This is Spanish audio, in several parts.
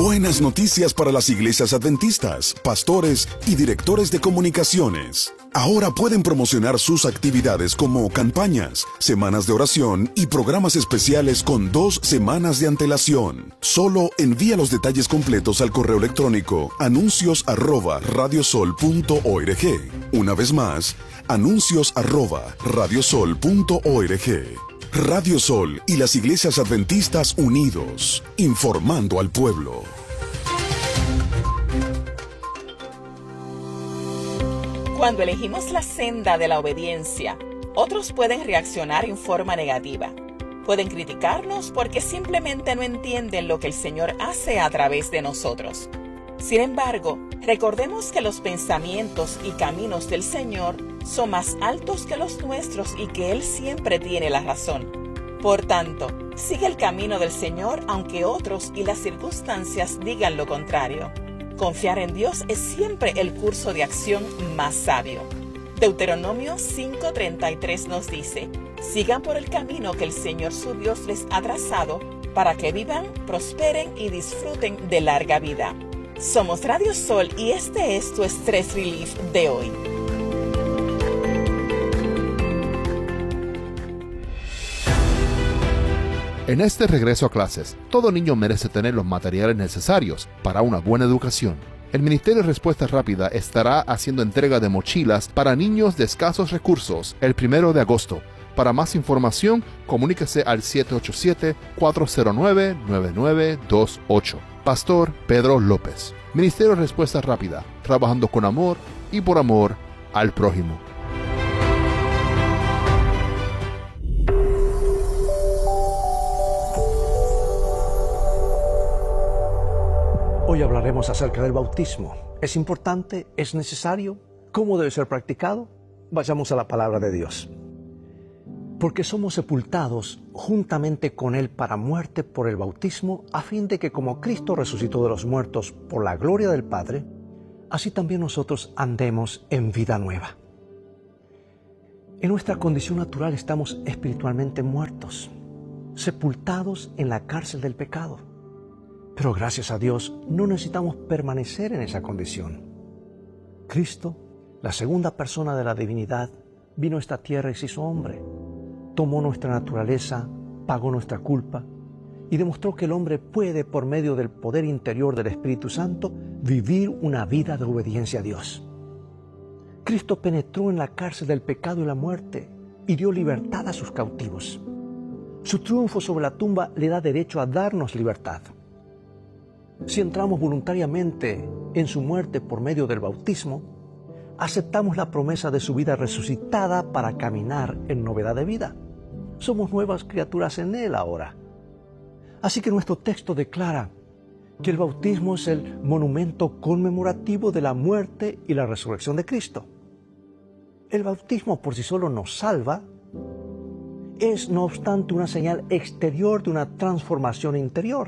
Buenas noticias para las iglesias adventistas, pastores y directores de comunicaciones. Ahora pueden promocionar sus actividades como campañas, semanas de oración y programas especiales con 2 semanas de antelación. Solo envía los detalles completos al correo electrónico anuncios@radiosol.org. Una vez más, anuncios@radiosol.org. Radio Sol y las iglesias adventistas unidos, informando al pueblo. Cuando elegimos la senda de la obediencia, otros pueden reaccionar en forma negativa. Pueden criticarnos porque simplemente no entienden lo que el Señor hace a través de nosotros. Sin embargo, recordemos que los pensamientos y caminos del Señor son más altos que los nuestros y que Él siempre tiene la razón. Por tanto, sigue el camino del Señor aunque otros y las circunstancias digan lo contrario. Confiar en Dios es siempre el curso de acción más sabio. Deuteronomio 5:33 nos dice: sigan por el camino que el Señor su Dios les ha trazado para que vivan, prosperen y disfruten de larga vida. Somos Radio Sol y este es tu Stress Relief de hoy. En este regreso a clases, todo niño merece tener los materiales necesarios para una buena educación. El Ministerio de Respuesta Rápida estará haciendo entrega de mochilas para niños de escasos recursos el 1 de agosto. Para más información, comuníquese al 787-409-9928. Pastor Pedro López. Ministerio de Respuesta Rápida, trabajando con amor y por amor al prójimo. Hoy hablaremos acerca del bautismo. ¿Es importante? ¿Es necesario? ¿Cómo debe ser practicado? Vayamos a la palabra de Dios. Porque somos sepultados juntamente con Él para muerte por el bautismo, a fin de que como Cristo resucitó de los muertos por la gloria del Padre, así también nosotros andemos en vida nueva. En nuestra condición natural estamos espiritualmente muertos, sepultados en la cárcel del pecado. Pero gracias a Dios no necesitamos permanecer en esa condición. Cristo, la segunda persona de la divinidad, vino a esta tierra y se hizo hombre. Tomó nuestra naturaleza, pagó nuestra culpa y demostró que el hombre puede, por medio del poder interior del Espíritu Santo, vivir una vida de obediencia a Dios. Cristo penetró en la cárcel del pecado y la muerte y dio libertad a sus cautivos. Su triunfo sobre la tumba le da derecho a darnos libertad. Si entramos voluntariamente en su muerte por medio del bautismo, aceptamos la promesa de su vida resucitada para caminar en novedad de vida. Somos nuevas criaturas en Él ahora. Así que nuestro texto declara que el bautismo es el monumento conmemorativo de la muerte y la resurrección de Cristo. El bautismo por sí solo nos salva, es no obstante una señal exterior de una transformación interior.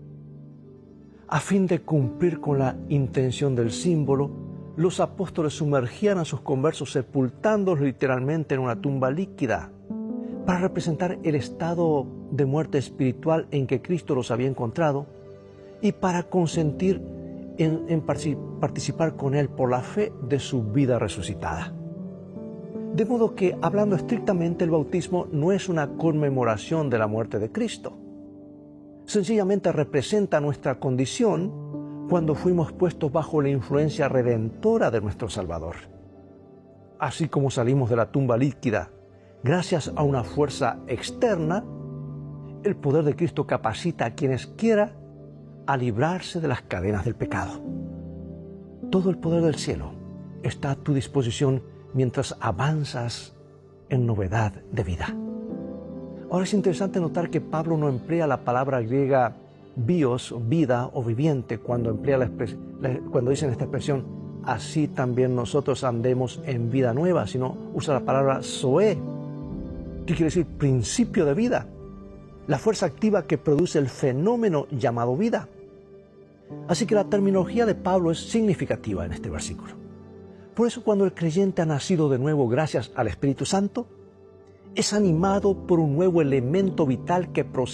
A fin de cumplir con la intención del símbolo, los apóstoles sumergían a sus conversos sepultándolos literalmente en una tumba líquida para representar el estado de muerte espiritual en que Cristo los había encontrado y para consentir en participar con Él por la fe de su vida resucitada. De modo que, hablando estrictamente, el bautismo no es una conmemoración de la muerte de Cristo. Sencillamente representa nuestra condición cuando fuimos puestos bajo la influencia redentora de nuestro Salvador. Así como salimos de la tumba líquida gracias a una fuerza externa, el poder de Cristo capacita a quienes quiera a librarse de las cadenas del pecado. Todo el poder del cielo está a tu disposición mientras avanzas en novedad de vida. Ahora es interesante notar que Pablo no emplea la palabra griega bios, vida o viviente, cuando dicen esta expresión, así también nosotros andemos en vida nueva, sino usa la palabra zoe, que quiere decir principio de vida, la fuerza activa que produce el fenómeno llamado vida. Así que la terminología de Pablo es significativa en este versículo. Por eso cuando el creyente ha nacido de nuevo gracias al Espíritu Santo, es animado por un nuevo elemento vital que procede